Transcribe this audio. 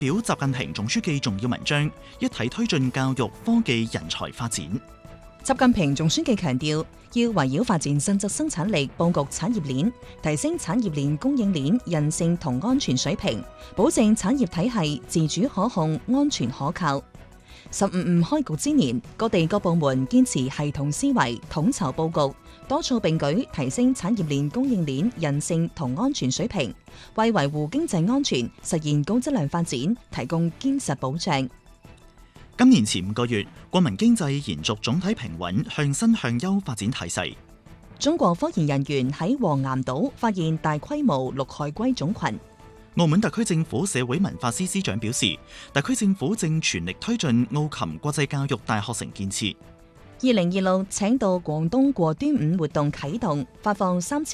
表習近平總書記重要文章，一體推進教育科技人才發展。 習近平總書記強調，要圍繞發展實質生產力，佈局產業鏈，提升產業鏈供應鏈韌性同安全水平，保證產業體系自主可控、安全可靠。15開局之年，各地各部門堅持系統思維，統籌佈局，多措並舉，提升產業鏈供應鏈韌性同安全水平，為維護經濟安全、實現高質量發展提供堅實保障。 今年前5個月，國民經濟延續總體平穩向新向優發展態勢。 中國科研人員喺黃岩島發現大規模綠海龜種群。 澳門特區政府社會文化司司長表示，特區政府正全力推進澳琴國際教育大學城建設。 2026請到廣東過端午活動啟動，發放3000